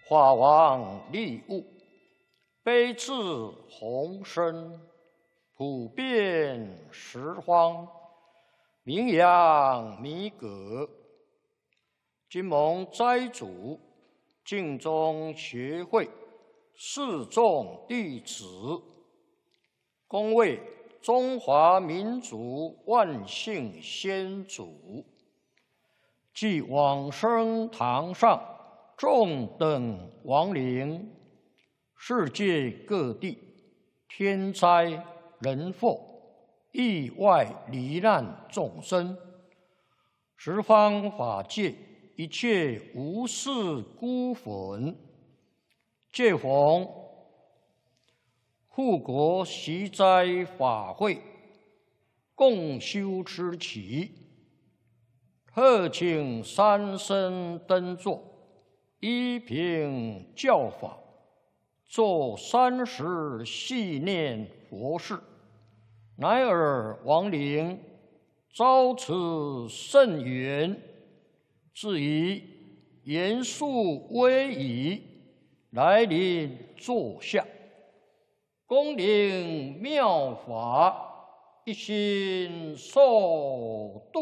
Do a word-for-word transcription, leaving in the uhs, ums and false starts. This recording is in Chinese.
法王利物，悲智宏深，普遍十方，名扬弥革。今蒙斋主净宗学会四众弟子，恭为中华民族万姓先祖，继往生堂上众等亡灵，世界各地天灾人祸、意外罹难众生，十方法界一切无事孤魂，借逢护国习斋法会，共修之期，特请三僧登座，依凭教法，做三时系念佛事，乃尔亡灵遭此甚缘，至以严肃威仪来临座下，恭领妙法，一心受度。